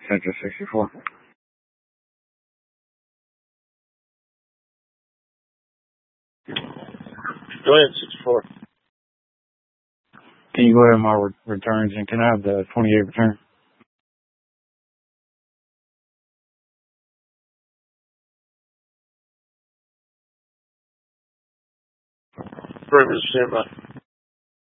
Center 64. Go ahead, 64. Can you go ahead with my returns, and can I have the 28 return? Perfect, stand by.